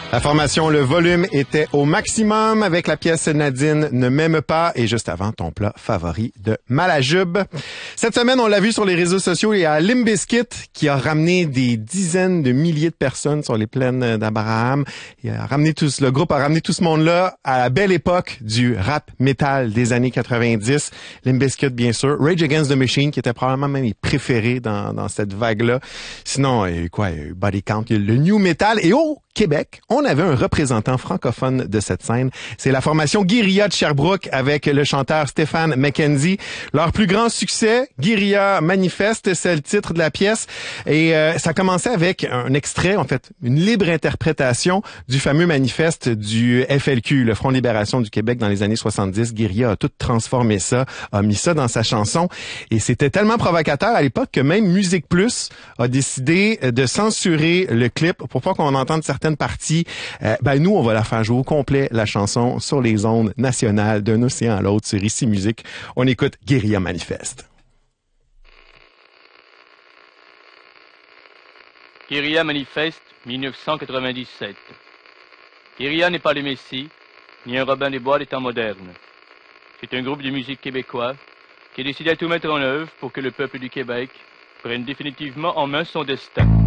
La formation Le Volume était au maximum avec la pièce Nadine ne m'aime pas et juste avant ton plat favori de Malajube. Cette semaine, on l'a vu sur les réseaux sociaux, il y a Limp Bizkit qui a ramené des dizaines de milliers de personnes sur les plaines d'Abraham. Le groupe a ramené tout ce monde-là à la belle époque du rap metal des années 90. Limp Bizkit, bien sûr. Rage Against the Machine qui était probablement même mes préférés dans cette vague-là. Sinon, il y a eu quoi? Il y a eu Body Count, il y a eu le New Metal et au Québec, on avait un représentant francophone de cette scène. C'est la formation Guérilla de Sherbrooke avec le chanteur Stéphane McKenzie. Leur plus grand succès, Guérilla Manifeste, c'est le titre de la pièce. Et ça commençait avec un extrait, en fait, une libre interprétation du fameux manifeste du FLQ, le Front de Libération du Québec dans les années 70. Guérilla a tout transformé ça, a mis ça dans sa chanson. Et c'était tellement provocateur à l'époque que même Musique Plus a décidé de censurer le clip pour pas qu'on entende certaines parties. Nous, on va la faire jouer au complet, la chanson, sur les ondes nationales d'un océan à l'autre sur Ici Musique. On écoute Guérilla Manifeste. Guérilla Manifeste, 1997. Guérilla n'est pas le Messie, ni un Robin des Bois des temps modernes. C'est un groupe de musique québécois qui a décidé à tout mettre en œuvre pour que le peuple du Québec prenne définitivement en main son destin.